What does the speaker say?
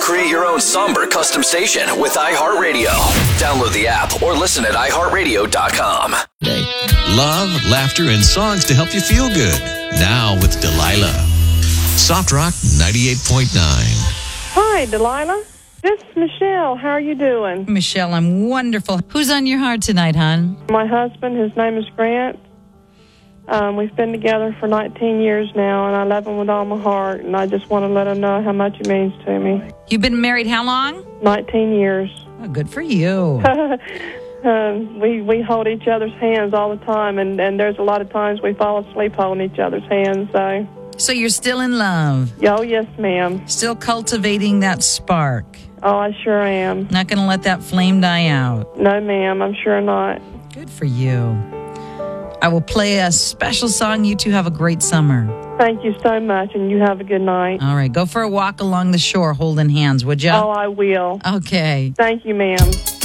Create your own somber custom station with iHeartRadio. Download the app or listen at iHeartRadio.com. Love, laughter, and songs to help you feel good. Now with Delilah. Soft Rock 98.9. Hi, Delilah. This is Michelle. How are you doing? Michelle, I'm wonderful. Who's on your heart tonight, hon? My husband, his name is Grant. We've been together for 19 years now, and I love him with all my heart, and I just want to let him know how much he means to me. You've been married how long? 19 years. Oh, good for you. We hold each other's hands all the time, and there's a lot of times we fall asleep holding each other's hands. So you're still in love? Oh, yes, ma'am. Still cultivating that spark? Oh, I sure am. Not going to let that flame die out? No, ma'am, I'm sure not. Good for you. I will play a special song. You two have a great summer. Thank you so much, and you have a good night. All right, go for a walk along the shore holding hands, would you? Oh, I will. Okay. Thank you, ma'am.